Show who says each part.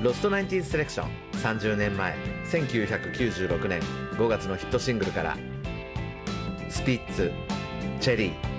Speaker 1: ロストナインティーズセレクション。30年前1996年5月のヒットシングルからスピッツ、チェリー、